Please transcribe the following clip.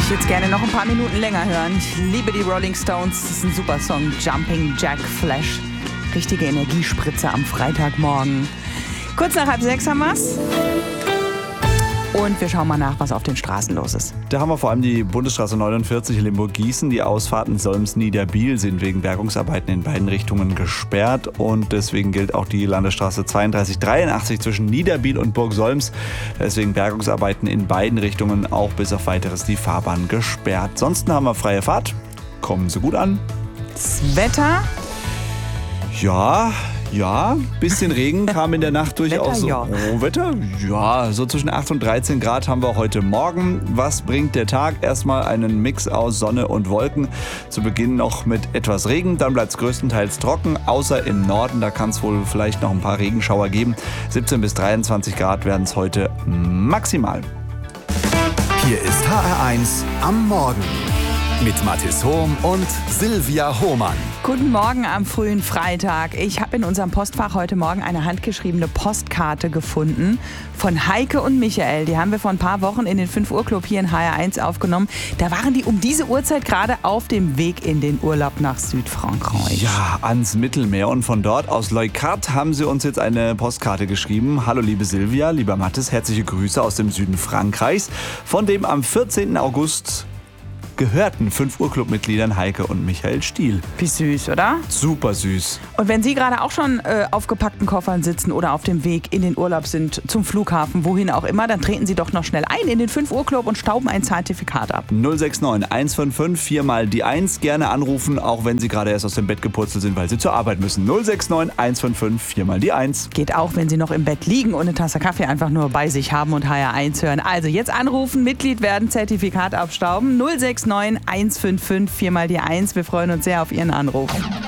ich jetzt gerne noch ein paar Minuten länger hören. Ich liebe die Rolling Stones. Das ist ein super Song. Jumping Jack Flash. Richtige Energiespritze am Freitagmorgen. Kurz nach 5:30 haben wir's. Und wir schauen mal nach, was auf den Straßen los ist. Da haben wir vor allem die Bundesstraße 49 Limburg-Gießen. Die Ausfahrten Solms-Niederbiel sind wegen Bergungsarbeiten in beiden Richtungen gesperrt. Und deswegen gilt auch die Landesstraße 3283 zwischen Niederbiel und Burg-Solms. Deswegen Bergungsarbeiten in beiden Richtungen auch bis auf Weiteres die Fahrbahn gesperrt. Ansonsten haben wir freie Fahrt. Kommen Sie gut an. Das Wetter? Ja, bisschen Regen kam in der Nacht durchaus. Wetter, ja. Oh, Wetter? Ja, so zwischen 8 und 13 Grad haben wir heute Morgen. Was bringt der Tag? Erstmal einen Mix aus Sonne und Wolken. Zu Beginn noch mit etwas Regen, dann bleibt es größtenteils trocken, außer im Norden. Da kann es wohl vielleicht noch ein paar Regenschauer geben. 17 bis 23 Grad werden es heute maximal. Hier ist HR1 am Morgen mit Mathis Hohm und Silvia Hohmann. Guten Morgen am frühen Freitag. Ich habe in unserem Postfach heute Morgen eine handgeschriebene Postkarte gefunden von Heike und Michael. Die haben wir vor ein paar Wochen in den 5 Uhr Club hier in HR1 aufgenommen. Da waren die um diese Uhrzeit gerade auf dem Weg in den Urlaub nach Südfrankreich. Ja, ans Mittelmeer. Und von dort aus Leucart haben sie uns jetzt eine Postkarte geschrieben. Hallo liebe Silvia, lieber Mathis, herzliche Grüße aus dem Süden Frankreichs. Von dem am 14. August gehörten 5 Uhr Club-Mitgliedern Heike und Michael Stiel. Wie süß, oder? Super süß. Und wenn Sie gerade auch schon auf gepackten Koffern sitzen oder auf dem Weg in den Urlaub sind, zum Flughafen, wohin auch immer, dann treten Sie doch noch schnell ein in den 5 Uhr Club und stauben ein Zertifikat ab. 069 155 4 mal die 1. Gerne anrufen, auch wenn Sie gerade erst aus dem Bett gepurzelt sind, weil Sie zur Arbeit müssen. 069 155 4 mal die 1. Geht auch, wenn Sie noch im Bett liegen und eine Tasse Kaffee einfach nur bei sich haben und HR1 hören. Also jetzt anrufen, Mitglied werden, Zertifikat abstauben. 069 155 4 mal die 1. Wir freuen uns sehr auf Ihren Anruf.